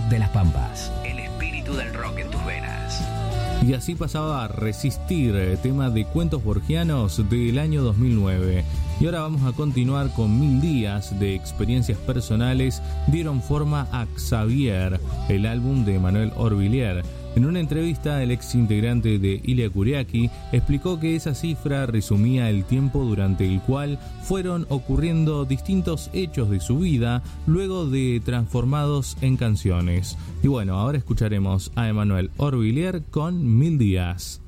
de las Pampas. El espíritu del rock en tus venas. Y así pasaba a Resistir, tema de Cuentos Borgianos del año 2009. Y ahora vamos a continuar con 1000 días de experiencias personales dieron forma a Xavier, el álbum de Manuel Orbilier. En una entrevista, el ex integrante de Ilia Kuriaki explicó que esa cifra resumía el tiempo durante el cual fueron ocurriendo distintos hechos de su vida, luego de transformados en canciones. Y bueno, ahora escucharemos a Emanuel Orbilier con 1000 días.